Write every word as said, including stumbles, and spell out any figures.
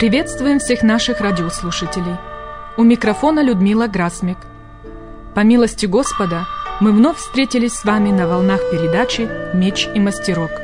Приветствуем всех наших радиослушателей. У микрофона Людмила Грасмик. По милости Господа мы вновь встретились с вами на волнах передачи «Меч и мастерок».